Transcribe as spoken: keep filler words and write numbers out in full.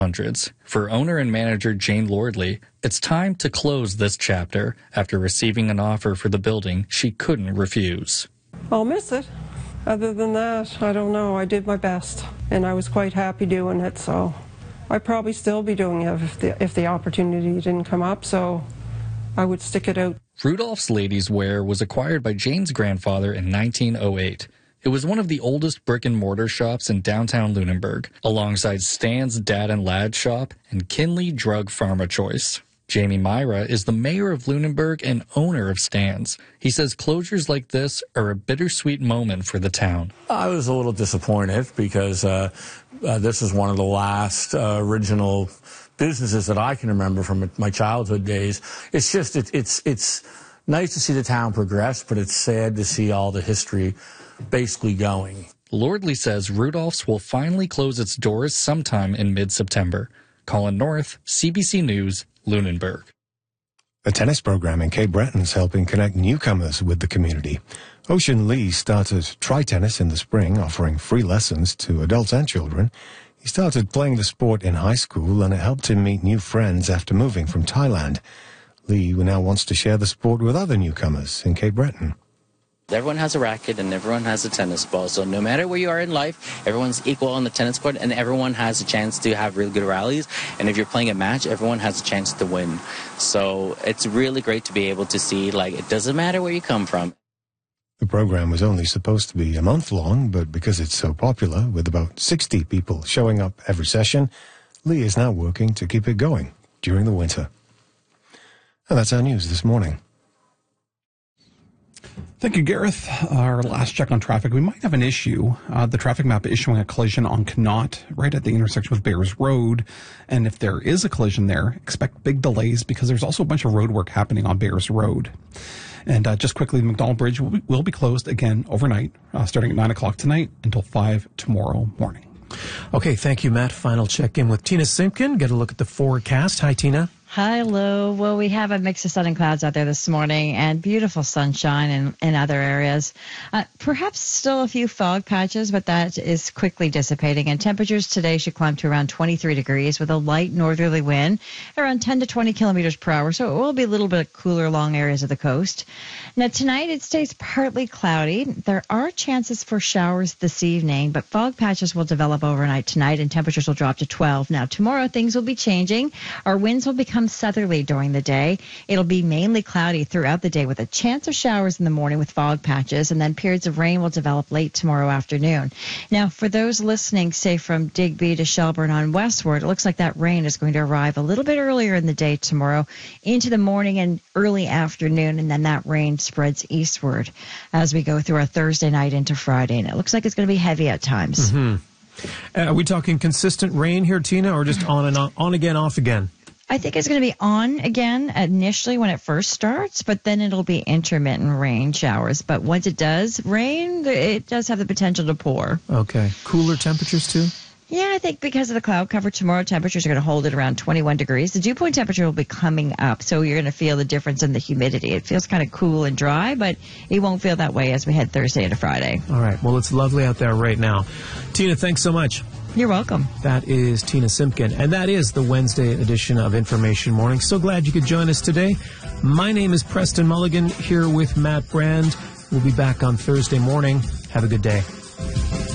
Hundreds. For owner and manager Jane Lordley, it's time to close this chapter after receiving an offer for the building she couldn't refuse. I'll miss it. Other than that, I don't know. I did my best, and I was quite happy doing it, so I'd probably still be doing it if the, if the opportunity didn't come up, so I would stick it out. Rudolph's Ladies Wear was acquired by Jane's grandfather in nineteen oh eight. It was one of the oldest brick-and-mortar shops in downtown Lunenburg, alongside Stan's Dad and Lad shop and Kinley Drug Pharma Choice. Jamie Myra is the mayor of Lunenburg and owner of Stan's. He says closures like this are a bittersweet moment for the town. I was a little disappointed because uh, uh, this is one of the last uh, original businesses that I can remember from my childhood days. It's just, it, it's, it's nice to see the town progress, but it's sad to see all the history basically going. Lordley says Rudolph's will finally close its doors sometime in mid-September. Colin North, C B C News, Lunenburg. A tennis program in Cape Breton's helping connect newcomers with the community. Ocean Lee started Try Tennis in the spring, offering free lessons to adults and children. He started playing the sport in high school, and it helped him meet new friends after moving from Thailand. Lee now wants to share the sport with other newcomers in Cape Breton. Everyone has a racket and everyone has a tennis ball. So no matter where you are in life, everyone's equal on the tennis court and everyone has a chance to have really good rallies. And if you're playing a match, everyone has a chance to win. So it's really great to be able to see, like, it doesn't matter where you come from. The program was only supposed to be a month long, but because it's so popular, with about sixty people showing up every session, Lee is now working to keep it going during the winter. And that's our news this morning. Thank you, Gareth. Our last check on traffic. We might have an issue. Uh, the traffic map is showing a collision on Connaught right at the intersection with Bayers Road. And if there is a collision there, expect big delays because there's also a bunch of road work happening on Bayers Road. And uh, just quickly, the McDonald Bridge will be, will be closed again overnight, uh, starting at nine o'clock tonight until five tomorrow morning. Okay, thank you, Matt. Final check-in with Tina Simpkin. Get a look at the forecast. Hi, Tina. Hello. Well, we have a mix of sun and clouds out there this morning and beautiful sunshine in, in other areas. Uh, perhaps still a few fog patches, but that is quickly dissipating. And temperatures today should climb to around twenty-three degrees with a light northerly wind around ten to twenty kilometers per hour. So it will be a little bit cooler along areas of the coast. Now, tonight it stays partly cloudy. There are chances for showers this evening, but fog patches will develop overnight tonight and temperatures will drop to twelve. Now, tomorrow things will be changing. Our winds will become southerly during the day. It'll be mainly cloudy throughout the day with a chance of showers in the morning with fog patches, and then periods of rain will develop late tomorrow afternoon. Now, for those listening, say from Digby to Shelburne on westward, it looks like that rain is going to arrive a little bit earlier in the day tomorrow into the morning and early afternoon, and then that rain spreads eastward as we go through our Thursday night into Friday, and it looks like it's going to be heavy at times. Mm-hmm. Uh, are we talking consistent rain here, Tina, or just on and on, on again, off again? I think it's going to be on again initially when it first starts, but then it'll be intermittent rain showers. But once it does rain, it does have the potential to pour. Okay. Cooler temperatures too? Yeah, I think because of the cloud cover tomorrow, temperatures are going to hold at around twenty-one degrees. The dew point temperature will be coming up, so you're going to feel the difference in the humidity. It feels kind of cool and dry, but it won't feel that way as we head Thursday into Friday. All right. Well, it's lovely out there right now. Tina, thanks so much. You're welcome. That is Tina Simpkin, and that is the Wednesday edition of Information Morning. So glad you could join us today. My name is Preston Mulligan, here with Matt Brand. We'll be back on Thursday morning. Have a good day.